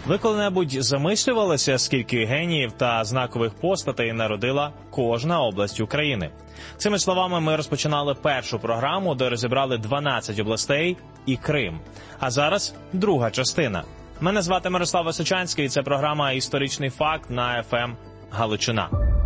Ви коли-небудь замислювалися, скільки геніїв та знакових постатей народила кожна область України? Цими словами ми розпочинали першу програму, де розібрали 12 областей і Крим. А зараз друга частина. Мене звати Мирослав Височанський, і це програма «Історичний факт» на ФМ «Галичина».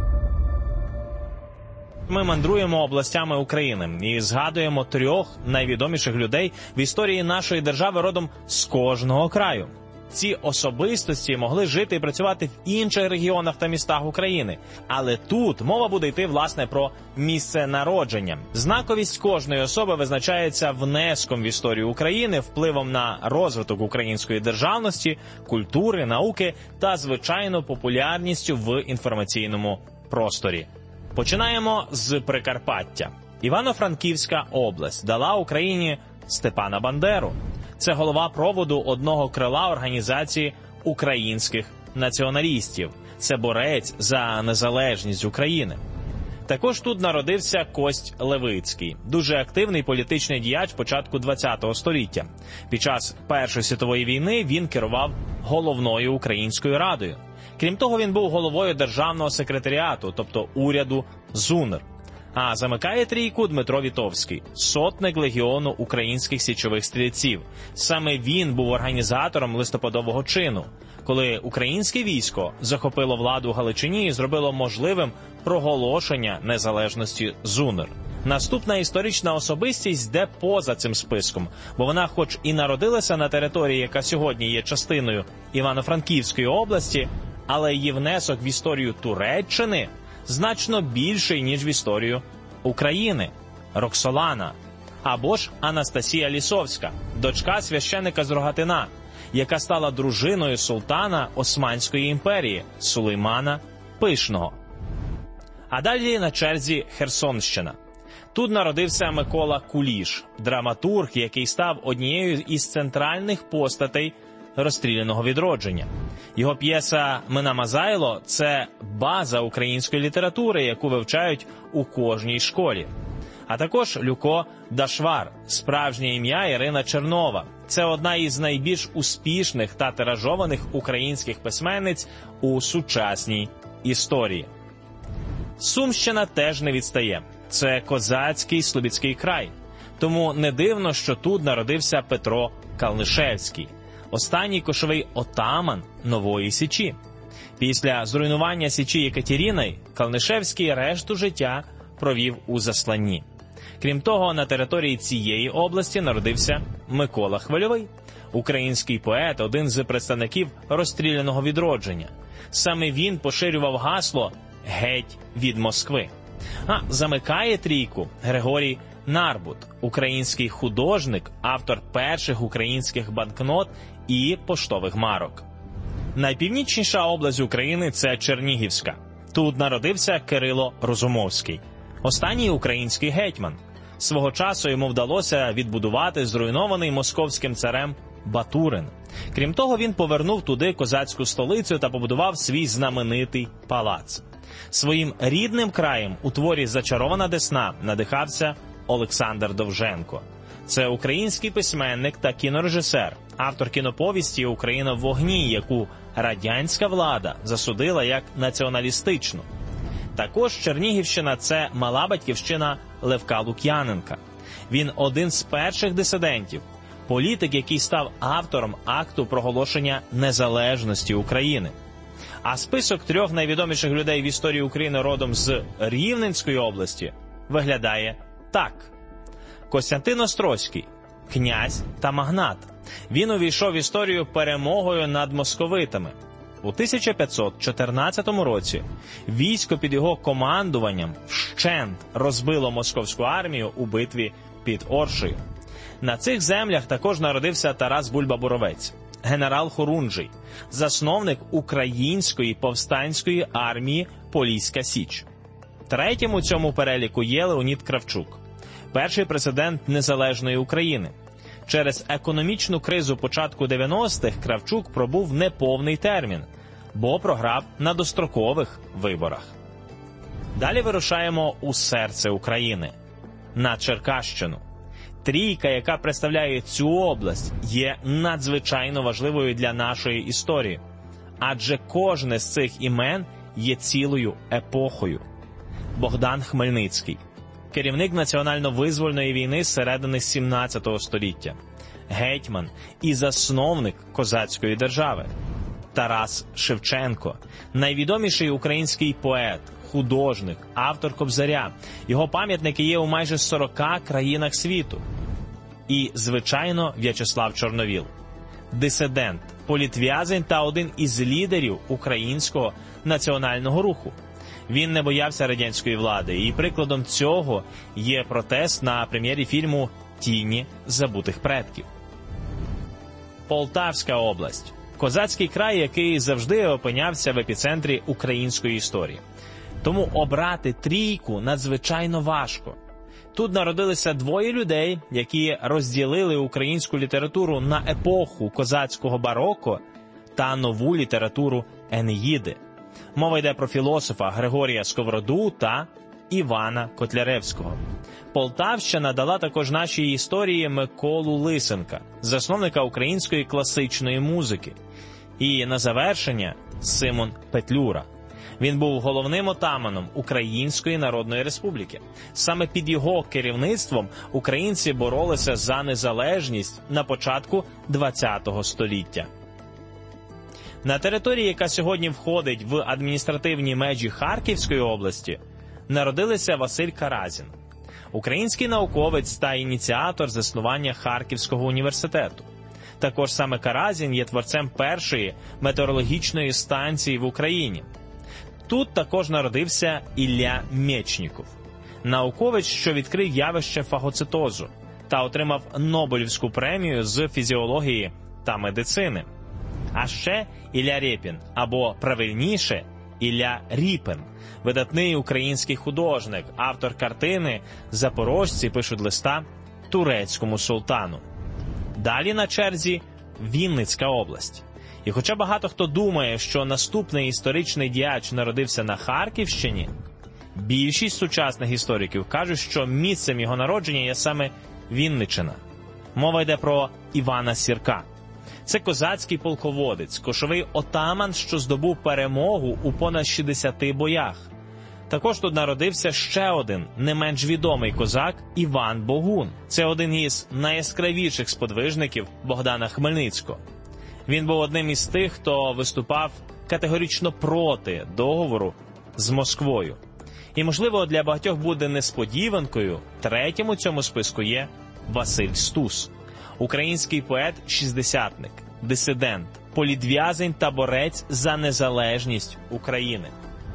Ми мандруємо областями України і згадуємо трьох найвідоміших людей в історії нашої держави родом з кожного краю. Ці особистості могли жити і працювати в інших регіонах та містах України. Але тут мова буде йти, власне, про місце народження. Знаковість кожної особи визначається внеском в історію України, впливом на розвиток української державності, культури, науки та, звичайно, популярністю в інформаційному просторі. Починаємо з Прикарпаття. Івано-Франківська область дала Україні Степана Бандеру. Це голова проводу одного крила організації українських націоналістів. Це борець за незалежність України. Також тут народився Кость Левицький, дуже активний політичний діяч початку ХХ століття. Під час Першої світової війни він керував головною Українською радою. Крім того, він був головою державного секретаріату, тобто уряду ЗУНР. А замикає трійку Дмитро Вітовський, сотник легіону українських січових стрільців. Саме він був організатором листопадового чину, коли українське військо захопило владу в Галичині і зробило можливим проголошення незалежності ЗУНР. Наступна історична особистість йде поза цим списком, бо вона хоч і народилася на території, яка сьогодні є частиною Івано-Франківської області, але її внесок в історію Туреччини значно більший, ніж в історію України – Роксолана. Або ж Анастасія Лісовська, дочка священика з Рогатина, яка стала дружиною султана Османської імперії Сулеймана Пишного. А далі на черзі Херсонщина. Тут народився Микола Куліш, драматург, який став однією із центральних постатей розстріляного відродження. Його п'єса «Мина Мазайло» – це база української літератури, яку вивчають у кожній школі. А також Люко Дашвар, справжнє ім'я Ірина Чернова. Це одна із найбільш успішних та тиражованих українських письменниць у сучасній історії. Сумщина теж не відстає. Це козацький Слобідський край. Тому не дивно, що тут народився Петро Калнишевський, останній кошовий отаман Нової Січі. Після зруйнування Січі Єкатеріною Калнишевський решту життя провів у засланні. Крім того, на території цієї області народився Микола Хвильовий, український поет, один з представників розстріляного відродження. Саме він поширював гасло «Геть від Москви». А замикає трійку Григорій Нарбут, український художник, автор перших українських банкнот і поштових марок. Найпівнічніша область України – це Чернігівська. Тут народився Кирило Розумовський, останній український гетьман. Свого часу йому вдалося відбудувати зруйнований московським царем Батурин. Крім того, він повернув туди козацьку столицю та побудував свій знаменитий палац. Своїм рідним краєм у творі «Зачарована Десна» надихався Олександр Довженко. Це український письменник та кінорежисер, автор кіноповісті «Україна в вогні», яку радянська влада засудила як націоналістичну. Також Чернігівщина – це мала батьківщина Левка Лук'яненка. Він один з перших дисидентів, політик, який став автором акту проголошення незалежності України. А список трьох найвідоміших людей в історії України родом з Рівненської області виглядає так. Костянтин Острозький – князь та магнат. Він увійшов в історію перемогою над московитами. У 1514 році військо під його командуванням вщент розбило московську армію у битві під Оршею. На цих землях також народився Тарас Бульба-Боровець, генерал Хорунжий, засновник української повстанської армії Поліська Січ. Третім у цьому переліку є Леонід Кравчук, перший президент незалежної України. Через економічну кризу початку 90-х Кравчук пробув неповний термін, бо програв на дострокових виборах. Далі вирушаємо у серце України – на Черкащину. Трійка, яка представляє цю область, є надзвичайно важливою для нашої історії, адже кожне з цих імен є цілою епохою. Богдан Хмельницький, керівник національно-визвольної війни з середини 17 століття, гетьман і засновник козацької держави. Тарас Шевченко, найвідоміший український поет, художник, автор Кобзаря. Його пам'ятники є у майже 40 країнах світу. І, звичайно, В'ячеслав Чорновіл. Дисидент, політв'язень та один із лідерів українського національного руху. Він не боявся радянської влади, і прикладом цього є протест на прем'єрі фільму «Тіні забутих предків». Полтавська область. Козацький край, який завжди опинявся в епіцентрі української історії. Тому обрати трійку надзвичайно важко. Тут народилися двоє людей, які розділили українську літературу на епоху козацького бароко та нову літературу Енеїди. Мова йде про філософа Григорія Сковороду та Івана Котляревського. Полтавщина дала також нашій історії Миколу Лисенка, засновника української класичної музики. І на завершення Симон Петлюра. Він був головним отаманом Української Народної Республіки. Саме під його керівництвом українці боролися за незалежність на початку ХХ століття. На території, яка сьогодні входить в адміністративні межі Харківської області, народилися Василь Каразін, український науковець та ініціатор заснування Харківського університету. Також саме Каразін є творцем першої метеорологічної станції в Україні. Тут також народився Ілля Мєчніков, науковець, що відкрив явище фагоцитозу та отримав Нобелівську премію з фізіології та медицини. А ще Ілля Рєпін, або правильніше Ілля Ріпин, видатний український художник, автор картини «Запорожці пишуть листа турецькому султану». Далі на черзі Вінницька область. І хоча багато хто думає, що наступний історичний діяч народився на Харківщині, більшість сучасних істориків кажуть, що місцем його народження є саме Вінниччина. Мова йде про Івана Сірка. Це козацький полководець, кошовий отаман, що здобув перемогу у понад 60 боях. Також тут народився ще один, не менш відомий козак – Іван Богун. Це один із найяскравіших сподвижників Богдана Хмельницького. Він був одним із тих, хто виступав категорично проти договору з Москвою. І, можливо, для багатьох буде несподіванкою, третім у цьому списку є Василь Стус. Український поет-шістдесятник, дисидент, політв'язень та борець за незалежність України.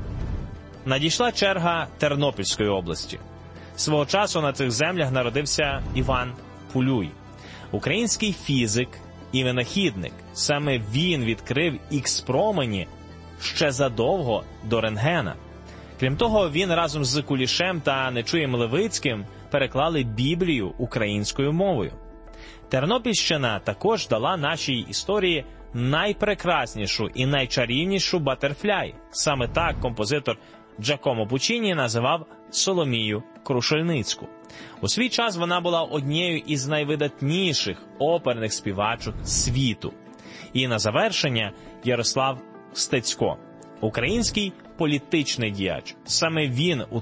Надійшла черга Тернопільської області. Свого часу на цих землях народився Іван Пулюй, український фізик і винахідник. Саме він відкрив ікс-промені ще задовго до рентгена. Крім того, він разом з Кулішем та Нечуєм Левицьким переклали Біблію українською мовою. Тернопільщина також дала нашій історії найпрекраснішу і найчарівнішу батерфляй. Саме так композитор Джакомо Пуччіні називав Соломію Крушельницьку. У свій час вона була однією із найвидатніших оперних співачок світу. І на завершення Ярослав Стецько, український політичний діяч. Саме він у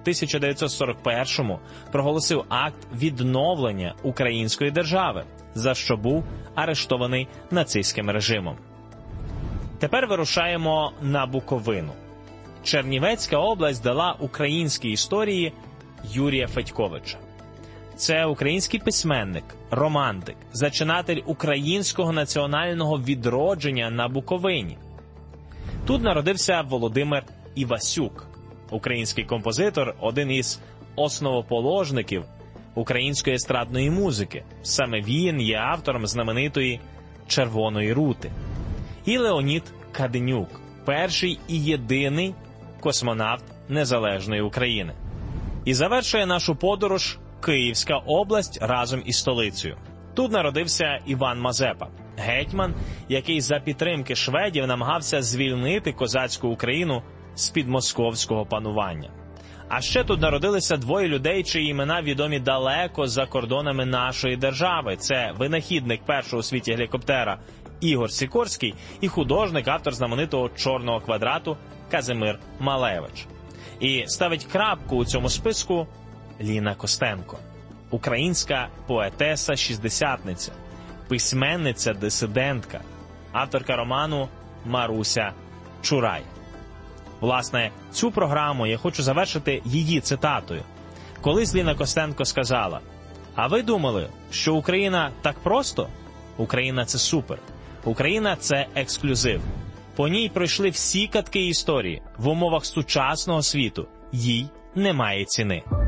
1941-му проголосив акт відновлення української держави, за що був арештований нацистським режимом. Тепер вирушаємо на Буковину. Чернівецька область дала українській історії Юрія Федьковича. Це український письменник, романтик, зачинатель українського національного відродження на Буковині. Тут народився Володимир Івасюк, український композитор, один із основоположників української естрадної музики. Саме він є автором знаменитої «Червоної рути». І Леонід Каденюк, перший і єдиний космонавт незалежної України. І завершує нашу подорож Київська область разом із столицею. Тут народився Іван Мазепа, гетьман, який за підтримки шведів намагався звільнити козацьку Україну з-під московського панування. А ще тут народилися двоє людей, чиї імена відомі далеко за кордонами нашої держави. Це винахідник першого у світі гелікоптера Ігор Сікорський і художник, автор знаменитого «Чорного квадрату» Казимир Малевич. І ставить крапку у цьому списку Ліна Костенко. Українська поетеса-шістдесятниця, письменниця-дисидентка, авторка роману Маруся Чурай. Власне, цю програму я хочу завершити її цитатою. Колись Ліна Костенко сказала: «А ви думали, що Україна так просто? Україна – це супер. Україна – це ексклюзив. По ній пройшли всі катки історії. В умовах сучасного світу їй немає ціни».